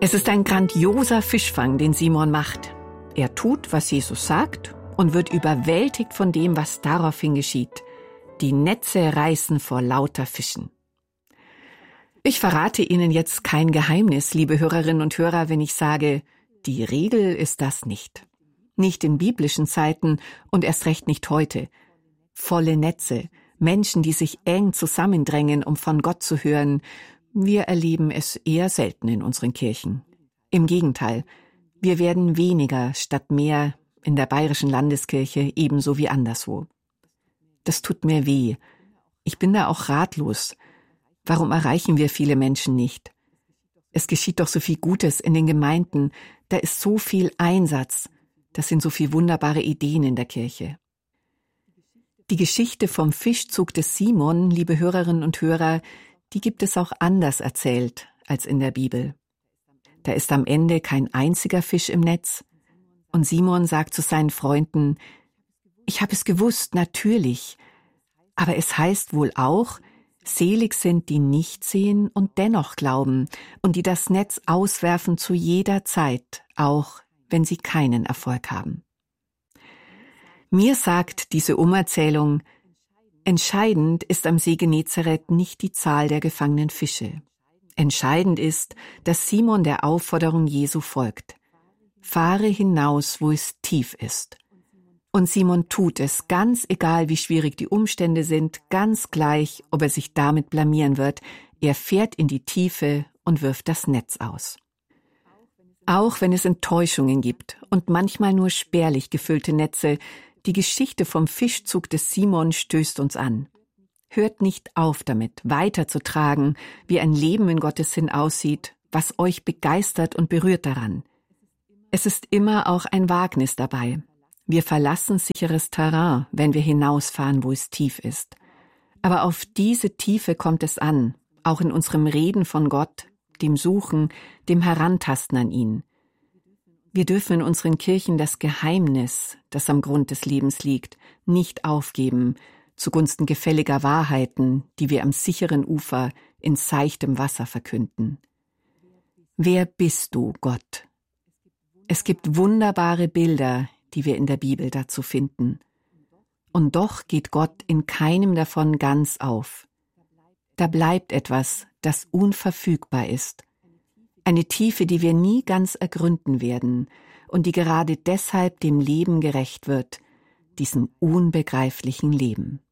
Es ist ein grandioser Fischfang, den Simon macht. Er tut, was Jesus sagt und wird überwältigt von dem, was daraufhin geschieht. Die Netze reißen vor lauter Fischen. Ich verrate Ihnen jetzt kein Geheimnis, liebe Hörerinnen und Hörer, wenn ich sage, die Regel ist das nicht. Nicht in biblischen Zeiten und erst recht nicht heute. Volle Netze, Menschen, die sich eng zusammendrängen, um von Gott zu hören, wir erleben es eher selten in unseren Kirchen. Im Gegenteil, wir werden weniger statt mehr in der Bayerischen Landeskirche ebenso wie anderswo. Das tut mir weh. Ich bin da auch ratlos. Warum erreichen wir viele Menschen nicht? Es geschieht doch so viel Gutes in den Gemeinden, da ist so viel Einsatz, das sind so viele wunderbare Ideen in der Kirche. Die Geschichte vom Fischzug des Simon, liebe Hörerinnen und Hörer, die gibt es auch anders erzählt als in der Bibel. Da ist am Ende kein einziger Fisch im Netz und Simon sagt zu seinen Freunden, ich habe es gewusst, natürlich, aber es heißt wohl auch, selig sind, die nicht sehen und dennoch glauben und die das Netz auswerfen zu jeder Zeit, auch wenn sie keinen Erfolg haben. Mir sagt diese Umerzählung, entscheidend ist am See Genezareth nicht die Zahl der gefangenen Fische. Entscheidend ist, dass Simon der Aufforderung Jesu folgt. Fahre hinaus, wo es tief ist. Und Simon tut es, ganz egal wie schwierig die Umstände sind, ganz gleich, ob er sich damit blamieren wird. Er fährt in die Tiefe und wirft das Netz aus. Auch wenn es Enttäuschungen gibt und manchmal nur spärlich gefüllte Netze, die Geschichte vom Fischzug des Simon stößt uns an. Hört nicht auf damit, weiterzutragen, wie ein Leben in Gottes Sinn aussieht, was euch begeistert und berührt daran. Es ist immer auch ein Wagnis dabei. Wir verlassen sicheres Terrain, wenn wir hinausfahren, wo es tief ist. Aber auf diese Tiefe kommt es an, auch in unserem Reden von Gott, dem Suchen, dem Herantasten an ihn. Wir dürfen in unseren Kirchen das Geheimnis, das am Grund des Lebens liegt, nicht aufgeben, zugunsten gefälliger Wahrheiten, die wir am sicheren Ufer in seichtem Wasser verkünden. Wer bist du, Gott? Es gibt wunderbare Bilder, die wir in der Bibel dazu finden. Und doch geht Gott in keinem davon ganz auf. Da bleibt etwas, das unverfügbar ist. Eine Tiefe, die wir nie ganz ergründen werden und die gerade deshalb dem Leben gerecht wird, diesem unbegreiflichen Leben.